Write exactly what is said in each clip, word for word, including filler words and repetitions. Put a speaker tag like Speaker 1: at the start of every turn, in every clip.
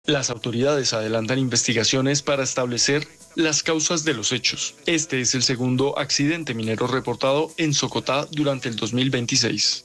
Speaker 1: Las autoridades adelantan investigaciones para establecer las causas de los hechos. Este es el segundo accidente minero reportado en Socotá durante el dos mil veintiséis.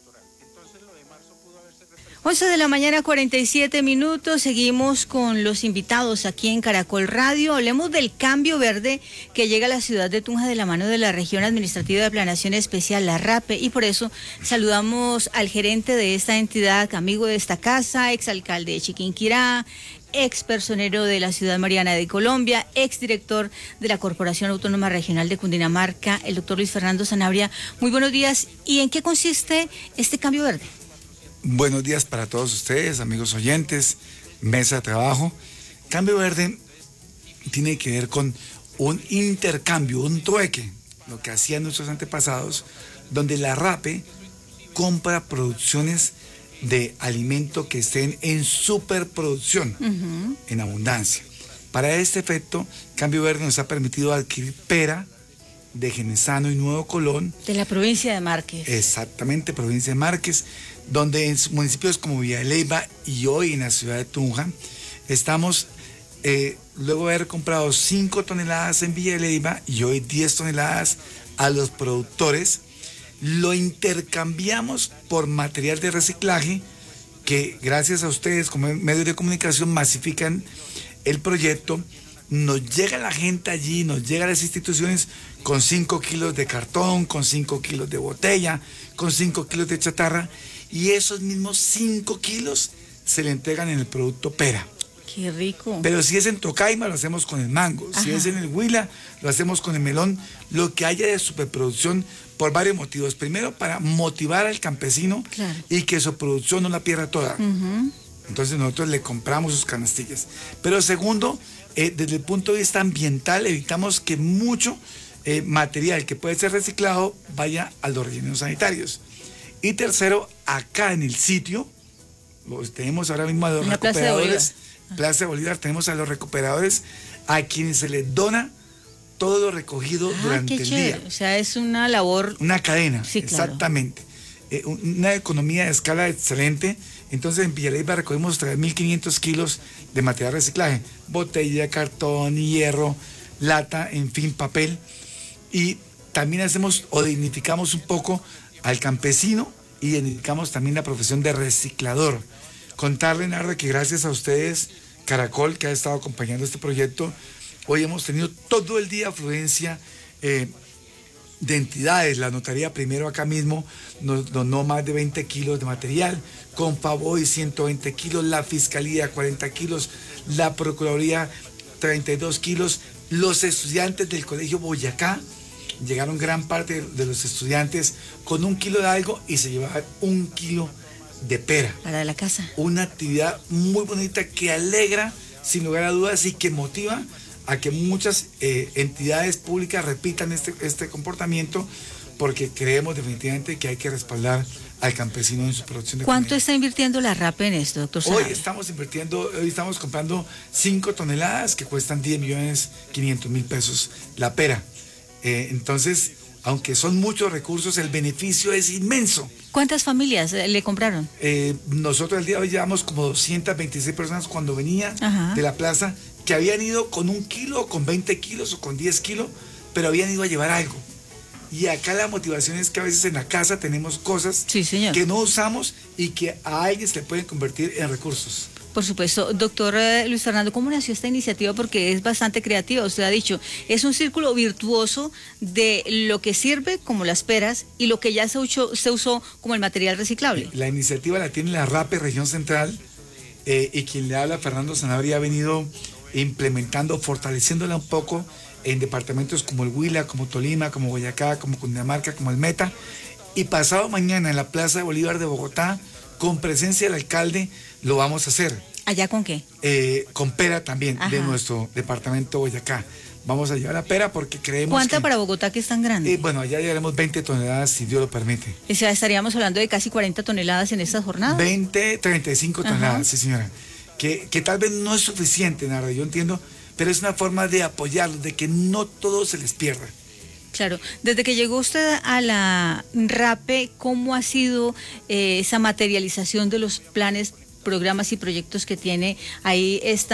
Speaker 2: once de la mañana, cuarenta y siete minutos. Seguimos con los invitados aquí en Caracol Radio. Hablemos del cambio verde que llega a la ciudad de Tunja de la mano de la Región Administrativa de Planeación Especial, la RAPE, y por eso saludamos al gerente de esta entidad, amigo de esta casa, exalcalde de Chiquinquirá, ex personero de la Ciudad Mariana de Colombia, ex director de la Corporación Autónoma Regional de Cundinamarca, el doctor Luis Fernando Sanabria. Muy buenos días. ¿Y en qué consiste este cambio verde?
Speaker 3: Buenos días para todos ustedes, amigos oyentes, mesa de trabajo. Cambio verde tiene que ver con un intercambio, un trueque, lo que hacían nuestros antepasados, donde la RAPE compra producciones de alimento que estén en superproducción, uh-huh. en abundancia. Para este efecto, Cambio Verde nos ha permitido adquirir pera de Genesano y Nuevo Colón.
Speaker 2: De la provincia de Márquez.
Speaker 3: Exactamente, provincia de Márquez, donde en municipios como Villa de Leyva y hoy en la ciudad de Tunja, estamos, eh, luego de haber comprado cinco toneladas en Villa de Leyva y hoy diez toneladas a los productores, lo intercambiamos por material de reciclaje que gracias a ustedes como medios de comunicación masifican el proyecto. Nos llega la gente allí, nos llega a las instituciones con cinco kilos de cartón, con cinco kilos de botella, con cinco kilos de chatarra, y esos mismos cinco kilos se le entregan en el producto pera.
Speaker 2: Qué rico.
Speaker 3: Pero si es en Tocaima, lo hacemos con el mango. Ajá. Si es en el Huila, lo hacemos con el melón. Lo que haya de superproducción por varios motivos. Primero, para motivar al campesino, claro, y que su producción no la pierda toda. Uh-huh. Entonces nosotros le compramos sus canastillas. Pero segundo, eh, desde el punto de vista ambiental, evitamos que mucho eh, material que puede ser reciclado vaya a los rellenos sanitarios. Y tercero, acá en el sitio, los tenemos ahora mismo a los recuperadores. Plaza de Bolívar, tenemos a los recuperadores a quienes se les dona todo lo recogido ah, durante el día.
Speaker 2: O sea, es una labor...
Speaker 3: Una cadena,
Speaker 2: sí,
Speaker 3: exactamente. Claro. Eh, una economía de escala excelente. Entonces en Villa Leyva recogimos tres mil quinientos kilos de material de reciclaje. Botella, cartón, hierro, lata, en fin, papel. Y también hacemos o dignificamos un poco al campesino y dignificamos también la profesión de reciclador. Contarle, Narda, que gracias a ustedes, Caracol, que ha estado acompañando este proyecto, hoy hemos tenido todo el día afluencia eh, de entidades. La notaría primero acá mismo nos donó más de veinte kilos de material, Confavoy ciento veinte kilos, la Fiscalía cuarenta kilos, la Procuraduría treinta y dos kilos, los estudiantes del Colegio Boyacá, llegaron gran parte de los estudiantes con un kilo de algo y se llevaban un kilo de pera.
Speaker 2: Para la casa.
Speaker 3: Una actividad muy bonita que alegra, sin lugar a dudas, y que motiva a que muchas eh, entidades públicas repitan este, este comportamiento, porque creemos definitivamente que hay que respaldar al campesino en su producción de
Speaker 2: ¿Cuánto
Speaker 3: comida.
Speaker 2: está invirtiendo la RAPE en esto, doctor Sanabria?
Speaker 3: Hoy estamos invirtiendo, hoy estamos comprando cinco toneladas que cuestan diez millones quinientos mil pesos la pera. Eh, entonces, aunque son muchos recursos, el beneficio es inmenso.
Speaker 2: ¿Cuántas familias le compraron?
Speaker 3: Eh, nosotros el día de hoy llevamos como doscientas veintiséis personas cuando venía Ajá. de la plaza, que habían ido con un kilo, con veinte kilos o con diez kilos, pero habían ido a llevar algo. Y acá la motivación es que a veces en la casa tenemos cosas
Speaker 2: sí, señor.
Speaker 3: que no usamos y que a alguien se le pueden convertir en recursos.
Speaker 2: Por supuesto. Doctor eh, Luis Fernando, ¿cómo nació esta iniciativa? Porque es bastante creativa. Usted ha dicho, es un círculo virtuoso de lo que sirve, como las peras, y lo que ya se usó, se usó como el material reciclable.
Speaker 3: La iniciativa la tiene la RAPE Región Central, eh, y quien le habla, Fernando Sanabria, ha venido implementando, fortaleciéndola un poco en departamentos como el Huila, como Tolima, como Boyacá, como Cundinamarca, como el Meta. Y pasado mañana en la Plaza de Bolívar de Bogotá, con presencia del alcalde, lo vamos a hacer.
Speaker 2: ¿Allá con qué?
Speaker 3: Eh, con pera también, Ajá. de nuestro departamento Boyacá. Vamos a llevar la pera porque creemos
Speaker 2: ¿Cuánta
Speaker 3: que,
Speaker 2: para Bogotá, que es tan grande?
Speaker 3: Eh, bueno, allá llevaremos veinte toneladas, si Dios lo permite.
Speaker 2: O sea, estaríamos hablando de casi cuarenta toneladas en estas jornadas.
Speaker 3: veinte, treinta y cinco toneladas, Ajá. sí señora. Que, que tal vez no es suficiente, Narda, yo entiendo, pero es una forma de apoyarlos, de que no todo se les pierda.
Speaker 2: Claro, desde que llegó usted a la RAPE, ¿cómo ha sido eh, esa materialización de los planes programas y proyectos que tiene ahí esta